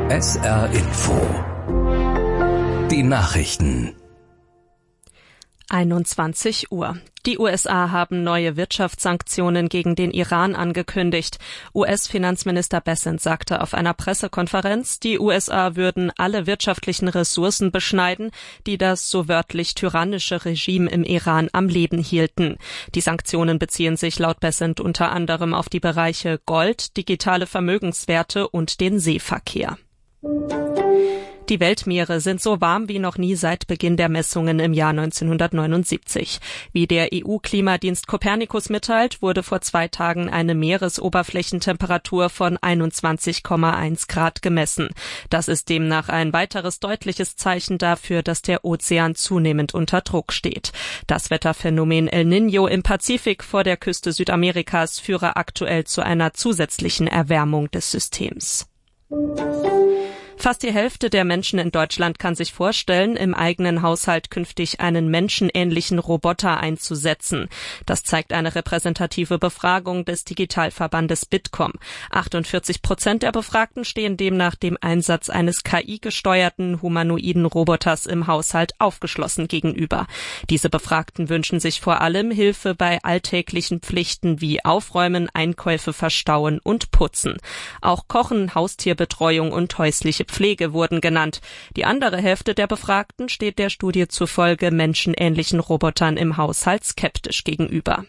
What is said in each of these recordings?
SR Info. Die Nachrichten. 21 Uhr. Die USA haben neue Wirtschaftssanktionen gegen den Iran angekündigt. US-Finanzminister Bessent sagte auf einer Pressekonferenz, die USA würden alle wirtschaftlichen Ressourcen beschneiden, die das so wörtlich tyrannische Regime im Iran am Leben hielten. Die Sanktionen beziehen sich laut Bessent unter anderem auf die Bereiche Gold, digitale Vermögenswerte und den Seeverkehr. Die Weltmeere sind so warm wie noch nie seit Beginn der Messungen im Jahr 1979. Wie der EU-Klimadienst Copernicus mitteilt, wurde vor 2 Tagen eine Meeresoberflächentemperatur von 21,1 Grad gemessen. Das ist demnach ein weiteres deutliches Zeichen dafür, dass der Ozean zunehmend unter Druck steht. Das Wetterphänomen El Niño im Pazifik vor der Küste Südamerikas führe aktuell zu einer zusätzlichen Erwärmung des Systems. Fast die Hälfte der Menschen in Deutschland kann sich vorstellen, im eigenen Haushalt künftig einen menschenähnlichen Roboter einzusetzen. Das zeigt eine repräsentative Befragung des Digitalverbandes Bitkom. 48% der Befragten stehen demnach dem Einsatz eines KI-gesteuerten humanoiden Roboters im Haushalt aufgeschlossen gegenüber. Diese Befragten wünschen sich vor allem Hilfe bei alltäglichen Pflichten wie Aufräumen, Einkäufe verstauen und Putzen. Auch Kochen, Haustierbetreuung und häusliche Pflege wurden genannt. Die andere Hälfte der Befragten steht der Studie zufolge menschenähnlichen Robotern im Haushalt skeptisch gegenüber.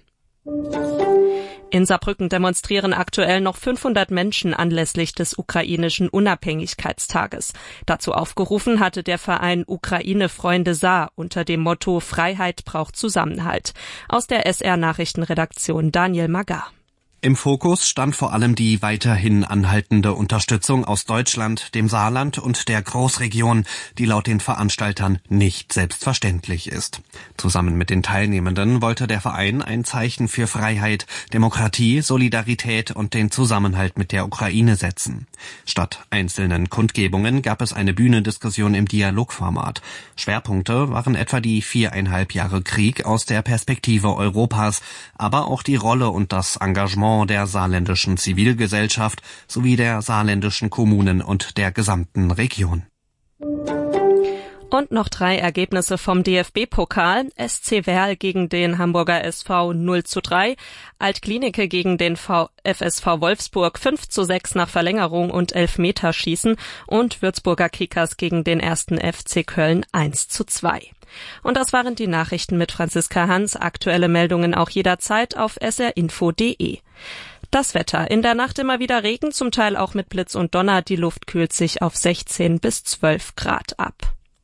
In Saarbrücken demonstrieren aktuell noch 500 Menschen anlässlich des ukrainischen Unabhängigkeitstages. Dazu aufgerufen hatte der Verein Ukraine-Freunde Saar unter dem Motto Freiheit braucht Zusammenhalt. Aus der SR-Nachrichtenredaktion Daniel Magar. Im Fokus stand vor allem die weiterhin anhaltende Unterstützung aus Deutschland, dem Saarland und der Großregion, die laut den Veranstaltern nicht selbstverständlich ist. Zusammen mit den Teilnehmenden wollte der Verein ein Zeichen für Freiheit, Demokratie, Solidarität und den Zusammenhalt mit der Ukraine setzen. Statt einzelnen Kundgebungen gab es eine Bühnendiskussion im Dialogformat. Schwerpunkte waren etwa die 4,5 Jahre Krieg aus der Perspektive Europas, aber auch die Rolle und das Engagement der saarländischen Zivilgesellschaft sowie der saarländischen Kommunen und der gesamten Region. Und noch 3 Ergebnisse vom DFB-Pokal. SC Werl gegen den Hamburger SV 0:3, Altklinike gegen den FSV Wolfsburg 5:6 nach Verlängerung und Elfmeterschießen und Würzburger Kickers gegen den 1. FC Köln 1:2. Und das waren die Nachrichten mit Franziska Hans. Aktuelle Meldungen auch jederzeit auf srinfo.de. Das Wetter. In der Nacht immer wieder Regen, zum Teil auch mit Blitz und Donner. Die Luft kühlt sich auf 16 bis 12 Grad ab.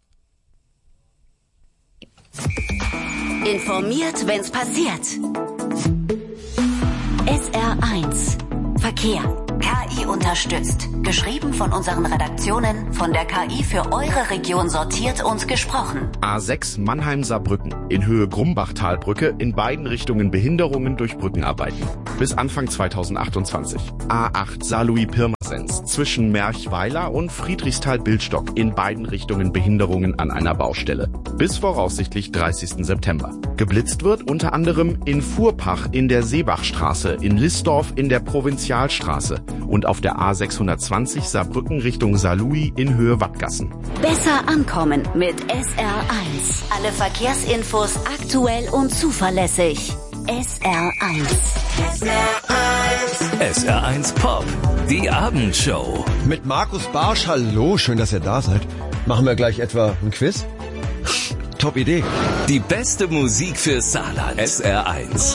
Informiert, wenn's passiert. SR1 Verkehr. KI unterstützt. Geschrieben von unseren Redaktionen, von der KI für eure Region sortiert und gesprochen. A6 Mannheim-Saarbrücken. In Höhe Grumbachtalbrücke in beiden Richtungen Behinderungen durch Brückenarbeiten. Bis Anfang 2028. A8 Saarlouis-Pirmasens. Zwischen Merchweiler und Friedrichsthal-Bildstock. In beiden Richtungen Behinderungen an einer Baustelle. Bis voraussichtlich 30. September. Geblitzt wird unter anderem in Fuhrpach in der Seebachstraße, in Listdorf in der Provinzialstraße und auf der A620 Saarbrücken Richtung Saarlouis in Höhe Wattgassen. Besser ankommen mit SR1. Alle Verkehrsinfos aktuell und zuverlässig. SR1. SR1 Pop, die Abendshow. Mit Markus Barsch, hallo, schön, dass ihr da seid. Machen wir gleich etwa ein Quiz? Top Idee. Die beste Musik für Saarland. SR1.